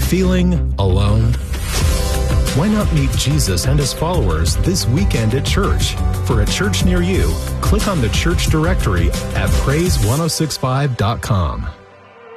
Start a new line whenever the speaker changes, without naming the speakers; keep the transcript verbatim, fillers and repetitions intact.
Feeling alone? Why not meet Jesus and his followers this weekend at church? For a church near you, click on the church directory at praise ten sixty-five dot com.